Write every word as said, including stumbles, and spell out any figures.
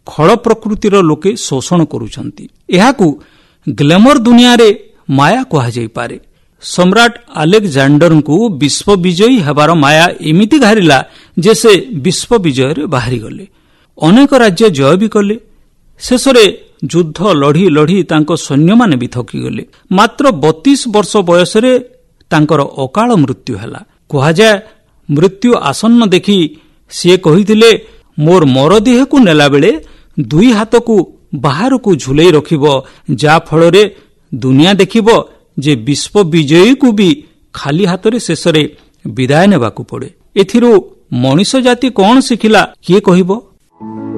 ଖଳ ପ୍ରକୃତିର ଲୋକେ ଶୋଷଣ କରୁଛନ୍ତି। ଏହାକୁ ଗ୍ଲେମର ଦୁନିଆରେ ମାୟା କୁହାଯାଇପାରେ। ସମ୍ରାଟ ଆଲେକଜାଣ୍ଡରଙ୍କୁ ବିଶ୍ୱ ବିଜୟୀ ହେବାର ମାୟା ଏମିତି ଘାରିଲା ଯେ ସେ ବିଶ୍ୱ ବିଜୟରେ ବାହାରିଗଲେ। ଅନେକ ରାଜ୍ୟ ଜୟ ବି କଲେ। ଶେଷରେ ଯୁଦ୍ଧ ଲଢ଼ି ଲଢ଼ି ତାଙ୍କ ସୈନ୍ୟମାନେ ବି ଥକିଗଲେ। ମାତ୍ର ବତିଶ ବର୍ଷ ବୟସରେ ତାଙ୍କର ଅକାଳ ମୃତ୍ୟୁ ହେଲା। କୁହାଯାଏ ମୃତ୍ୟୁ ଆସନ୍ନ ଦେଖି ସିଏ କହିଥିଲେ, ମୋର ମରଦେହକୁ ନେଲାବେଳେ ଦୁଇ ହାତକୁ ବାହାରକୁ ଝୁଲେଇ ରଖିବ, ଯାହା ଫଳରେ ଦୁନିଆ ଦେଖିବ ଯେ ବିଶ୍ୱ ବିଜୟୀକୁ ବି ଖାଲି ହାତରେ ଶେଷରେ ବିଦାୟ ନେବାକୁ ପଡ଼େ। ଏଥିରୁ ମଣିଷ ଜାତି କ'ଣ ଶିଖିଲା କିଏ କହିବ?